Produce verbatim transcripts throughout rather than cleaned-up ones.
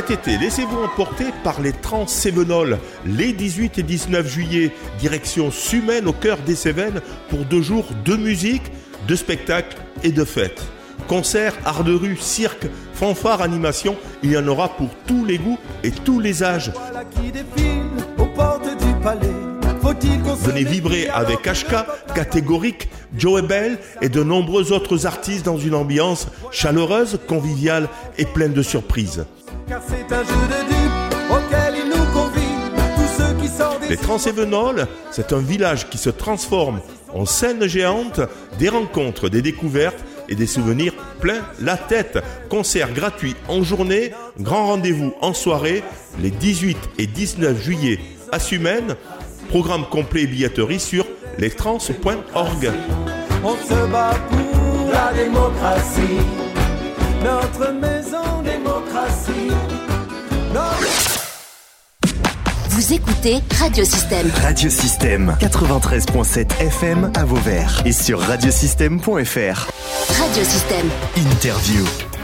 Cet été, laissez-vous emporter par les Trans Cévenols. Les dix-huit et dix-neuf juillet, direction Sumène au cœur des Cévennes pour deux jours de musique, de spectacles et de fêtes. Concerts, art de rue, cirque, fanfare, animation, il y en aura pour tous les goûts et tous les âges. Voilà qui défile aux portes du palais. Faut-il qu'on se Venez vibrer avec H K, Catégorique, Joe Bell et de nombreux autres artistes dans une ambiance chaleureuse, conviviale et pleine de surprises. Car c'est un jeu de dupes auquel il nous convie. Tous ceux qui sortent des... Les Trans Cévenols, c'est un village qui se transforme en scène géante, des rencontres, des découvertes et des souvenirs plein la tête. Concerts gratuits en journée, grand rendez-vous en soirée, les dix-huit et dix-neuf juillet à Sumène. Programme complet et billetterie sur les trans point org. On se bat pour la démocratie, notre maison démocratie. Notre... Vous écoutez Radiosystème. Radiosystème quatre-vingt-treize virgule sept F M à Vauvert et sur radiosystème point F R. Radiosystème. Interview.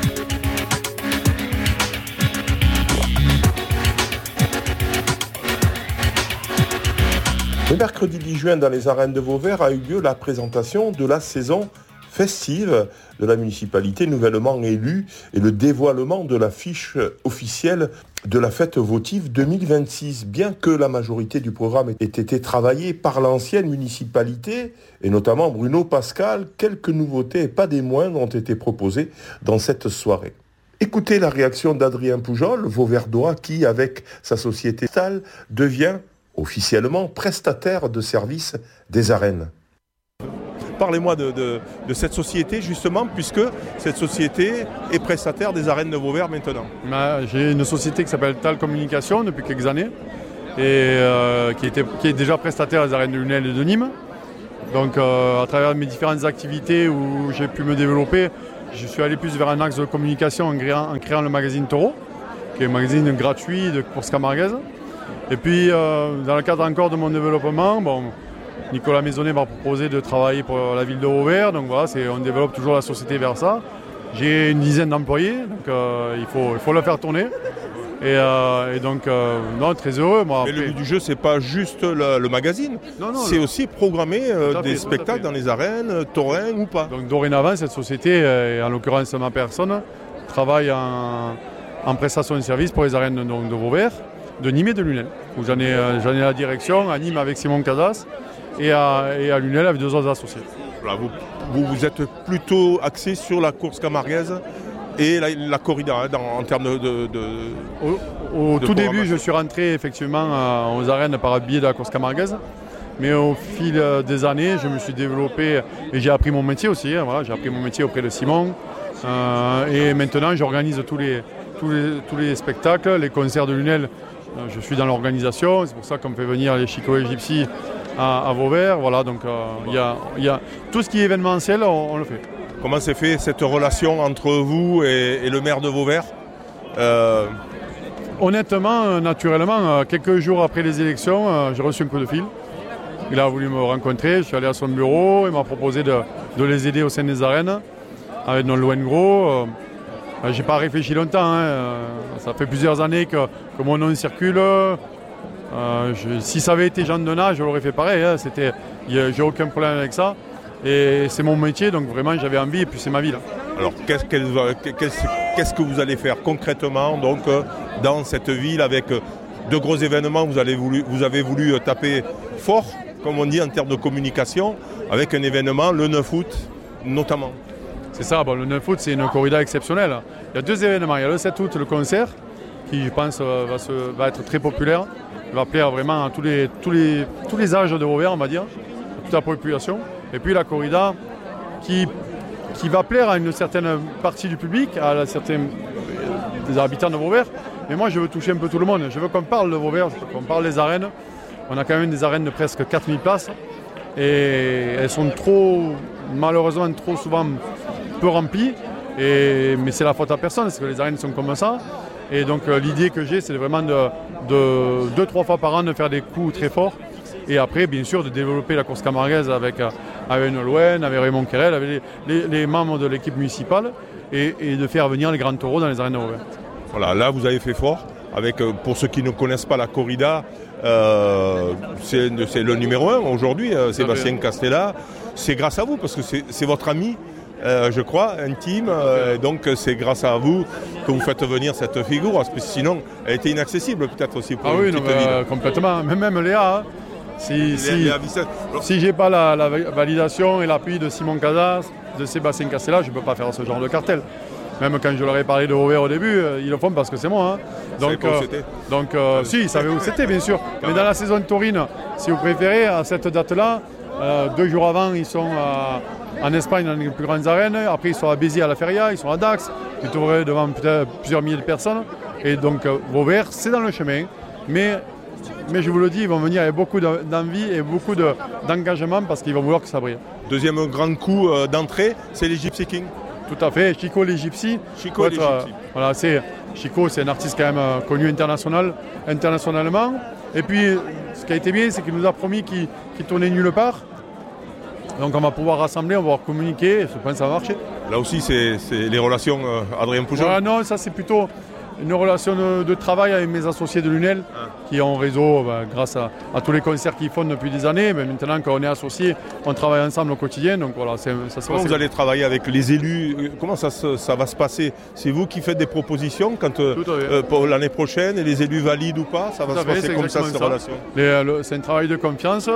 Le mercredi dix juin, dans les arènes de Vauvert, a eu lieu la présentation de la saison festive de la municipalité nouvellement élue et le dévoilement de l'affiche officielle de la fête votive deux mille vingt-six. Bien que la majorité du programme ait été travaillé par l'ancienne municipalité, et notamment Bruno Pascal, quelques nouveautés, et pas des moindres, ont été proposées dans cette soirée. Écoutez la réaction d'Adrien Poujol, Vauverdois, qui, avec sa société Stal, devient officiellement prestataire de services des arènes. Parlez-moi de, de, de cette société justement, puisque cette société est prestataire des arènes de Vauvert maintenant. J'ai une société qui s'appelle Tal Communication depuis quelques années et euh, qui, était, qui est déjà prestataire des arènes de Lunel et de Nîmes. Donc euh, à travers mes différentes activités où j'ai pu me développer, je suis allé plus vers un axe de communication en créant, en créant le magazine Taureau, qui est un magazine gratuit de course camarguaise. Et puis, euh, dans le cadre encore de mon développement, bon, Nicolas Maisonnet m'a proposé de travailler pour la ville de Vauvert. Donc voilà, c'est, on développe toujours la société vers ça. J'ai une dizaine d'employés, donc euh, il, faut, il faut le faire tourner. Et, euh, et donc, euh, non, très heureux. Moi, Mais après... le but du jeu, c'est pas juste le, le magazine, non, non, c'est le... aussi programmer euh, des fait, spectacles dans les arènes, taurins ou pas. Donc dorénavant, cette société, et en l'occurrence ma personne, travaille en, en prestation de services pour les arènes de, de Vauvert, de Nîmes et de Lunel, où j'en ai, euh, j'en ai la direction, à Nîmes avec Simon Casas et à, et à Lunel avec deux autres associés. Voilà, vous, vous, vous êtes plutôt axé sur la course camarguaise et la, la corrida hein, dans, en termes de... de, de au au de tout début, je suis rentré effectivement euh, aux arènes par le biais de la course camarguaise, mais au fil euh, des années, je me suis développé et j'ai appris mon métier aussi. Hein, voilà, j'ai appris mon métier auprès de Simon euh, et maintenant j'organise tous les, tous, les, tous les spectacles, les concerts de Lunel. Je suis dans l'organisation, c'est pour ça qu'on me fait venir les Chico et Gypsy à, à Vauvert. Voilà, donc il euh, y, a, y a tout ce qui est événementiel, on, on le fait. Comment s'est fait cette relation entre vous et, et le maire de Vauvert euh... Honnêtement, naturellement, quelques jours après les élections, euh, j'ai reçu un coup de fil. Il a voulu me rencontrer, je suis allé à son bureau, il m'a proposé de, de les aider au sein des arènes, avec non loin gros. Euh, J'ai pas réfléchi longtemps, hein. Ça fait plusieurs années que, que mon nom circule. Euh, je, si ça avait été Jean Denat, je l'aurais fait pareil. Hein. C'était, j'ai aucun problème avec ça. Et c'est mon métier, donc vraiment j'avais envie et puis c'est ma vie là. Alors qu'est-ce, qu'est-ce, qu'est-ce que vous allez faire concrètement donc, dans cette ville avec de gros événements? Vous avez voulu, vous avez voulu taper fort, comme on dit en termes de communication, avec un événement le neuf août notamment. C'est ça, bon, le neuf août, c'est une corrida exceptionnelle. Il y a deux événements. Il y a le sept août, le concert, qui, je pense, va, se, va être très populaire. Il va plaire vraiment à tous les, tous les, tous les âges de Vauvert, on va dire, à toute la population. Et puis la corrida, qui, qui va plaire à une certaine partie du public, à la certaine, des habitants de Vauvert. Mais moi, je veux toucher un peu tout le monde. Je veux qu'on parle de Vauvert, qu'on parle des arènes. On a quand même des arènes de presque quatre mille places. Et elles sont trop, malheureusement, trop souvent peu remplies. Et, mais c'est la faute à personne, parce que les arènes sont comme ça. Et donc euh, l'idée que j'ai, c'est vraiment de, de deux, trois fois par an de faire des coups très forts. Et après, bien sûr, de développer la course camarguaise avec, avec Nolwenn, avec Raymond Querel, avec les, les, les membres de l'équipe municipale et, et de faire venir les grands taureaux dans les arènes de Vauvert. Voilà, là vous avez fait fort. Avec, pour ceux qui ne connaissent pas la corrida, euh, c'est, c'est le numéro un aujourd'hui, euh, Sébastien Castella. C'est grâce à vous, parce que c'est, c'est votre ami, euh, je crois, intime. Euh, donc c'est grâce à vous que vous faites venir cette figure, parce que sinon elle était inaccessible peut-être aussi pour ah une oui, petite non, ville. Euh, complètement, même, même Léa. Hein. Si, si, Léa Vicente. si j'ai pas la, la validation et l'appui de Simon Casas, de Sébastien Castella, je ne peux pas faire ce genre de cartel. Même quand je leur ai parlé de Vauvert au début, euh, ils le font parce que c'est moi. Hein. Donc, euh, donc euh, si, ils savaient où c'était, bien sûr. Mais dans la saison de Taurine, si vous préférez, à cette date-là, euh, deux jours avant, ils sont euh, en Espagne dans les plus grandes arènes. Après, ils sont à Béziers à la Feria, ils sont à Dax. Ils trouveraient devant peut-être plusieurs milliers de personnes. Et donc, euh, Vauvert, c'est dans le chemin. Mais, mais je vous le dis, ils vont venir avec beaucoup d'envie et beaucoup de, d'engagement parce qu'ils vont vouloir que ça brille. Deuxième grand coup euh, d'entrée, c'est les Gypsy Kings. Tout à fait, Chico les Gypsy. Chico les être, euh, Gypsy. Voilà, c'est, Chico, c'est un artiste quand même euh, connu international, internationalement. Et puis, ce qui a été bien, c'est qu'il nous a promis qu'il, qu'il tournait nulle part. Donc on va pouvoir rassembler, on va pouvoir communiquer, et je pense que ça va marcher. Là aussi, c'est, c'est les relations euh, Adrien Pouchon. Ouais, non, ça c'est plutôt une relation de, de travail avec mes associés de l'U N E L, ah. qui ont réseau bah, grâce à, à tous les concerts qu'ils font depuis des années. Mais maintenant qu'on est associés, on travaille ensemble au quotidien. Donc voilà, c'est, ça se Comment passe. Vous allez travailler avec les élus? Comment ça, ça va se passer? C'est vous qui faites des propositions quand, euh, pour l'année prochaine et les élus valident ou pas? Ça va se passer comme ça, cette relation? Les, le, C'est un travail de confiance.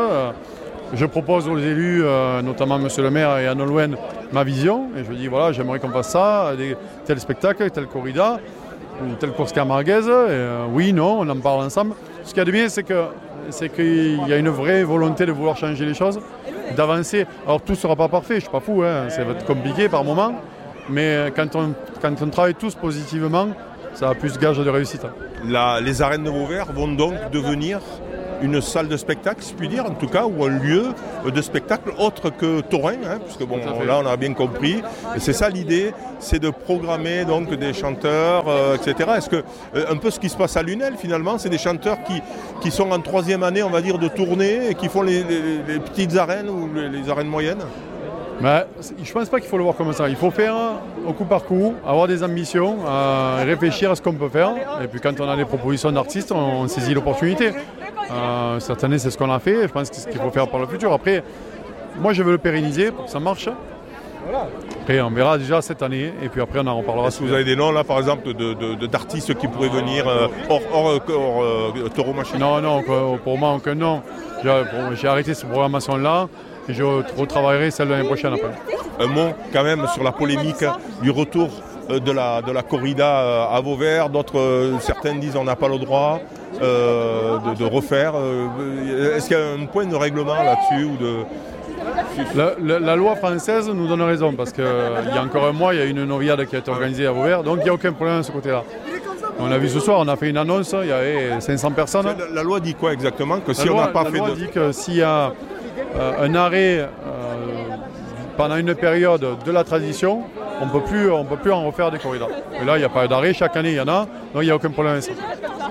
Je propose aux élus, euh, notamment M. le maire et Anne Nolwenn, ma vision. Et je dis voilà, j'aimerais qu'on fasse ça, des, tel spectacle, telle corrida, ou telle course camarguaise. Et, euh, oui, non, on en parle ensemble. Ce qu'il y a de bien, c'est, que, c'est qu'il y a une vraie volonté de vouloir changer les choses, d'avancer. Alors tout ne sera pas parfait, je ne suis pas fou, hein, ça va être compliqué par moment. Mais quand on, quand on travaille tous positivement, ça a plus gage de réussite. La, les arènes de Vauvert vont donc devenir une salle de spectacle, si je puis dire, en tout cas, ou un lieu de spectacle autre que taurin, hein, puisque bon, là on a bien compris. Et c'est ça l'idée, c'est de programmer donc des chanteurs, euh, et cetera. Est-ce que euh, un peu ce qui se passe à l'U N E L finalement, c'est des chanteurs qui, qui sont en troisième année, on va dire, de tournée et qui font les, les, les petites arènes ou les, les arènes moyennes? Mais je ne pense pas qu'il faut le voir comme ça. Il faut faire au coup par coup, avoir des ambitions, euh, réfléchir à ce qu'on peut faire. Et puis quand on a des propositions d'artistes, on, on saisit l'opportunité. Euh, cette année, c'est ce qu'on a fait. Je pense que c'est ce qu'il faut faire pour le futur. Après, moi, je veux le pérenniser pour que ça marche. Après, on verra déjà cette année. Et puis après, on en reparlera. Est-ce que vous avez des noms, là, par exemple, de, de, de, d'artistes qui pourraient venir euh, hors, hors, hors euh, Taureau Machine? Non, non, pour moi, aucun nom. J'ai, bon, j'ai arrêté cette programmation-là. Et je retravaillerai celle de l'année prochaine après. Un mot quand même sur la polémique du retour de la, de la corrida à Vauvert. D'autres, certains disent on n'a pas le droit euh, de, de refaire. Est-ce qu'il y a un point de règlement là-dessus ou de... la, la, la loi française nous donne raison parce qu'il y a encore un mois, il y a une noviade qui a été organisée à Vauvert. Donc il n'y a aucun problème de ce côté-là. On a vu ce soir, on a fait une annonce, il y avait cinq cents personnes. La, la loi dit quoi exactement? Que si la on loi, n'a pas la fait loi de... dit que s'il y a Euh, un arrêt euh, pendant une période de la tradition, on ne peut plus, on peut plus en refaire des corridas. Et là, il n'y a pas d'arrêt, chaque année, il y en a, donc il n'y a aucun problème avec ça.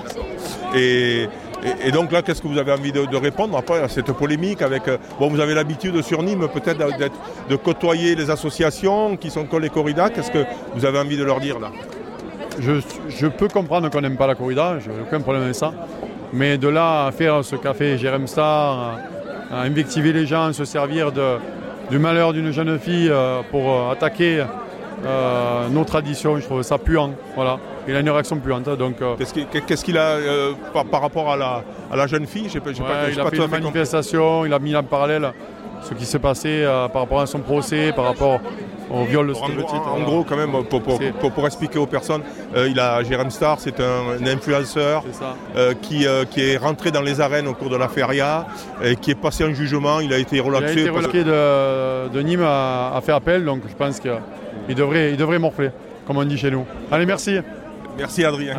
Et, et, et donc là, qu'est-ce que vous avez envie de, de répondre après à cette polémique avec, bon, vous avez l'habitude sur Nîmes peut-être d'être, de côtoyer les associations qui sont comme les corridas. Qu'est-ce que vous avez envie de leur dire là? je, je peux comprendre qu'on n'aime pas la corrida, je n'ai aucun problème avec ça. Mais de là à faire ce qu'a fait Jérém Star, à invectiver les gens, se servir de, du malheur d'une jeune fille euh, pour euh, attaquer euh, nos traditions, je trouve ça puant. Voilà. Il a une réaction puante. Donc, euh, qu'est-ce, qu'il, qu'est-ce qu'il a euh, par, par rapport à la, à la jeune fille? j'ai, j'ai ouais, pas, j'ai Il a pas fait une manifestation, il a mis en parallèle ce qui s'est passé euh, par rapport à son procès, par rapport au viol de cette en, petite. En, en gros, quand même, pour, pour, pour, pour expliquer aux personnes, euh, il a Jérém Star, c'est un, un influenceur euh, qui, euh, qui est rentré dans les arènes au cours de la Feria, et qui est passé en jugement. Il a été relaxé. Il a été relaxé de, de Nîmes a, a fait appel, donc je pense qu'il devrait, il devrait morfler, comme on dit chez nous. Allez, merci. Merci Adrien.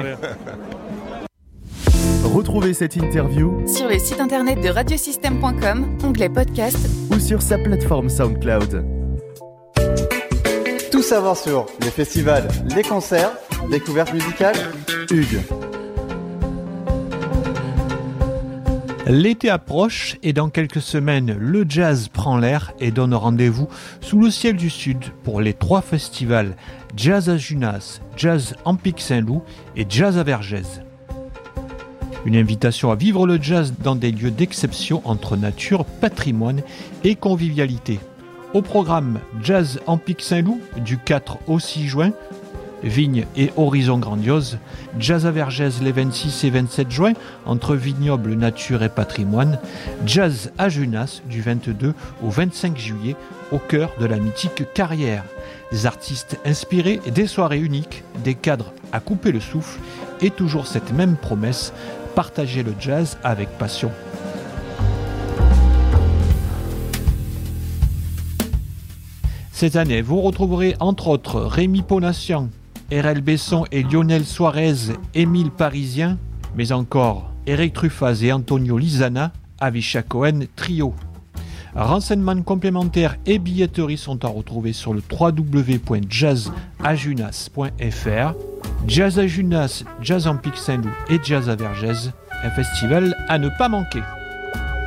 Retrouvez cette interview sur le site internet de radiosystème point com, onglet podcast, ou sur sa plateforme SoundCloud. Tout savoir sur les festivals, les concerts, découvertes musicales. Hugues. L'été approche et dans quelques semaines, le jazz prend l'air et donne rendez-vous sous le ciel du Sud pour les trois festivals Jazz à Junas, Jazz Empik Saint-Loup et Jazz à Vergès. Une invitation à vivre le jazz dans des lieux d'exception entre nature, patrimoine et convivialité. Au programme Jazz Empik Saint-Loup du quatre au six juin, vignes et horizons grandioses, Jazz à Vergès les vingt-six et vingt-sept juin entre vignobles, nature et patrimoine, Jazz à Junas du vingt-deux au vingt-cinq juillet au cœur de la mythique carrière. Des artistes inspirés, des soirées uniques, des cadres à couper le souffle et toujours cette même promesse, partager le jazz avec passion. Cette année, vous retrouverez entre autres Rémi Ponassian, R L Besson et Lionel Suarez, Émile Parisien, mais encore Eric Truffaz et Antonio Lizana, Avisha Cohen Trio. Renseignements complémentaires et billetteries sont à retrouver sur le w w w point jazz à junas point f r. Jazz à Junas, Jazz Empik Saint-Loup et Jazz à Vergès, un festival à ne pas manquer.